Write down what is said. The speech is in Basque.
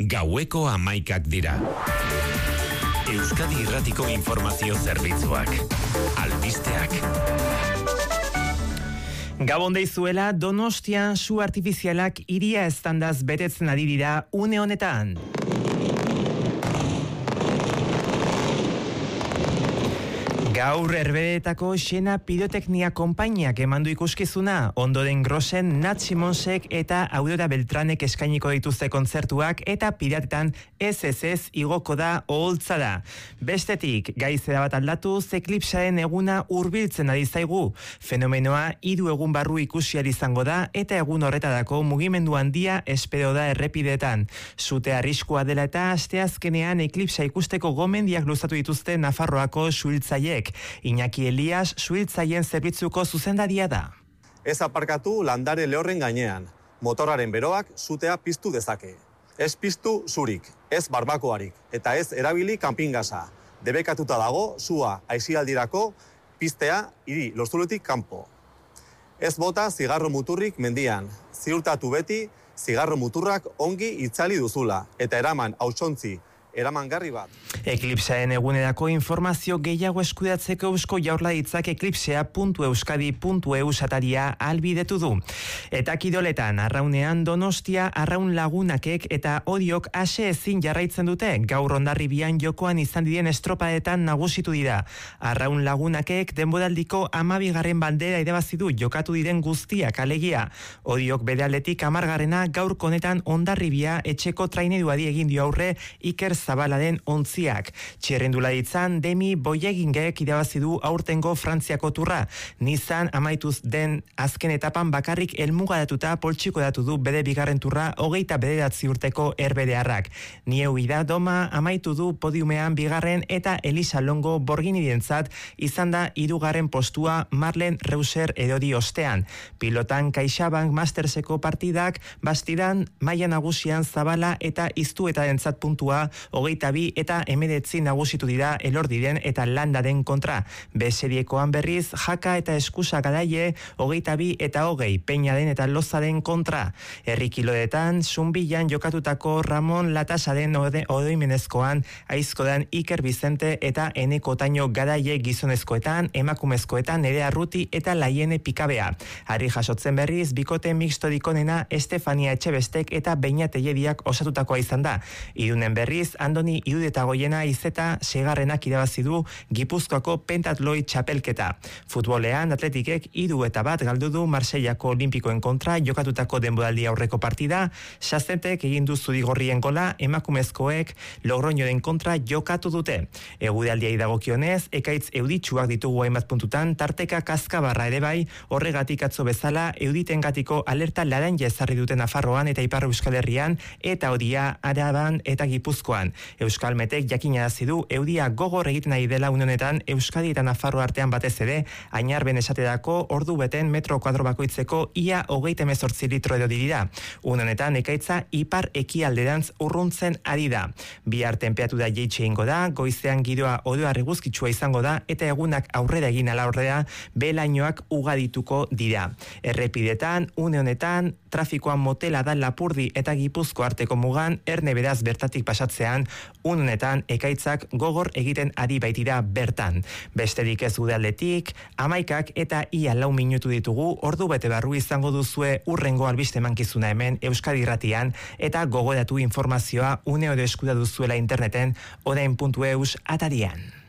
Gaueko 11 dira. Euskadi Irratiko Informazio Zerbitzuak. Albisteak. Gabon deizuela, Donostian su artifizialak hiria eztandaz betetzen ari dira une honetan. Gaur Herbedeetako Xena Piroteknia konpainiak emandu ikuskizuna, ondoren Grosen, Nat Simonsek eta Aurora Beltranek eskainiko dituzte kontzertuak eta piratetan ez igoko da oholtza da. Bestetik, gaizera bat aldatuz, eklipsaren eguna hurbiltzen ari zaigu. Fenomenoa 3 egun barru ikusiari izango da eta egun horretarako mugimendu handia espero da errepideetan. Sute arriskua dela eta asteazkenean eklipsa ikusteko gomendiak luzatu dituzte Nafarroako suhiltzaileek. Iñaki Elias suhiltzaileen zerbitzuko zuzendaria da. Ez aparkatu landare lehorren gainean. Motorraren beroak sutea piztu dezake. Ez piztu zurik, ez barbakoarik, eta ez erabili kanpingasa. Debekatuta dago sua aisialdirako piztea hiri lurzuletik kanpo. Ez bota zigarro muturrik mendian. Ziurtatu beti zigarro muturrak ongi itzali duzula eta eraman hautsontzi eramangarri bat. Eklipsaren egunerako informazio gehiago eskudatzeko Eusko Jaurlaritzak eklipsea.euskadi.eu sataria albidetu du. Eta kiroletan, arraunean Donostia arraun lagunakek eta Oriok ase ezin jarraitzen dute, gaur Hondarribian jokoan izan diren estropadetan nagusitu dira. Arraun lagunakek denboraldiko 12. bandera irabazi du jokatu diren guztiak alegia. Oriok bere aldetik 10. gaurko honetan Hondarribia etxeko traineruari egin dio aurre Iker Zabalaren ontziak. Txirrindularitzan Demi Boyegingek irabazi du aurtengo Frantziako turra. Nizan amaituz den azken etapan bakarrik helmugaratuta poltsiko datu du bere bigarren turra 29 urteko herbedearrak. Nieu Idadoma amaitu du podiumean bigarren eta Elisa Longo Borginirentzat izan da 3. postua Marlen Reuser erori ostean. Pilotan CaixaBank Masterseko partidak bastidan maila nagusian Zabala eta Iztuetarentzat puntua 22 eta 19 nagusitu dira Elordiren eta Landaren kontra. B-seriekoan berriz Jaka eta Eskusa Garaie 22 eta 20 Peñaden eta Lozaren kontra. Herrikiloetan Zumbilan jokatutako Ramon Latasaren oroimenezkoan, Aizkodan Iker Bizente eta Eneko Taino Garaie gizonezkoetan, emakumezkoetan Nerea Ruti eta Laiene Pikabea. Ari jasotzen berriz bikote mixtodikonena Estefania Etxebestek eta Beñat Ellediak osatutakoa izan da. Irunen berriz Andoni Irudetagoiena izeta segarrenak irabazi du Gipuzkoako pentatloi txapelketa. Futbolean Atletikek 3-1 galdu du Marseillako Olimpikoen kontra jokatutako denboraldi aurreko partida. Sazentek egin du zurigorrien gola, emakumezkoek Logroñoren kontra jokatu dute. Eguraldiai dagokionez, ekaitz euditsuak ditugu hainbat puntutan, tarteka Kazkabarra ere bai, horregatik atzo bezala euditengatiko alerta laranja ezarri duten Nafarroan eta Ipar Euskal Herrian eta Horia, Araban eta Gipuzkoan. Euskalmetek jakinarazi du eudia gogor egiten ari dela une honetan Euskadi eta Nafarro artean batez ere, Añarben esaterako ordu beten metro kuadro bakoitzeko ia 38 litro edo dira. Une honetan ekaitza ipar ekialderantz urruntzen ari da. Bihar tenperatura jaitsi egingo da, goizean giroa oroar eguzkitsua izango da eta egunak aurrera egin ala aurrera behe-lainoak ugadituko dira. Errepidetan, une honetan, trafikoan motela da Lapurdi eta Gipuzko arteko mugan, erne beraz bertatik pasatzean, honetan ekaitzak gogor egiten ari baitira bertan. Besterik ez udaldetik, 11 eta ia 4 minutu ditugu, ordu bete barru izango duzue urrengo albiste emankizuna hemen Euskadi Irratian eta gogoratu informazioa une oro eskura duzuela interneten orain.eus atarian.